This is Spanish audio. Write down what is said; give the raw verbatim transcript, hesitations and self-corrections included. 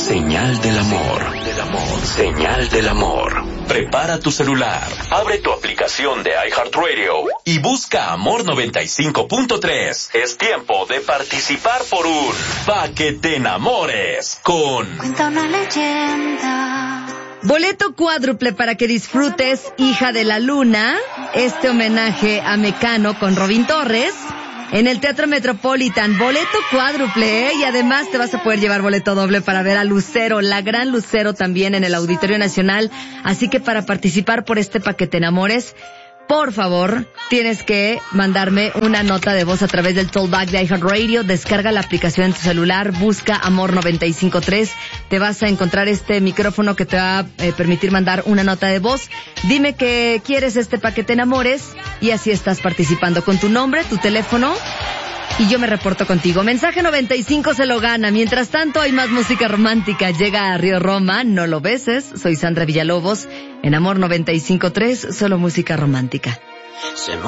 Señal del amor. Del amor. Señal del amor. Prepara tu celular, abre tu aplicación de iHeartRadio y busca Amor noventa y cinco punto tres. Es tiempo de participar por un Pa' que te enamores con... Cuenta una leyenda. Boleto cuádruple para que disfrutes Hija de la Luna, este homenaje a Mecano con Robin Torres, en el Teatro Metropolitan. Boleto cuádruple, ¿eh? Y además te vas a poder llevar boleto doble para ver a Lucero, la gran Lucero, también en el Auditorio Nacional. Así que para participar por este Pa' que te enamores, por favor, tienes que mandarme una nota de voz a través del Tollback de iHeartRadio. Descarga la aplicación en tu celular, busca Amor noventa y cinco punto tres. Te vas a encontrar este micrófono que te va a eh, permitir mandar una nota de voz. Dime que quieres este Pa' que te enamores y así estás participando con tu nombre, tu teléfono y yo me reporto contigo. Mensaje noventa y cinco se lo gana. Mientras tanto hay más música romántica. Llega a Río Roma, No lo beses. Soy Sandra Villalobos en Amor noventa y cinco punto tres, solo música romántica.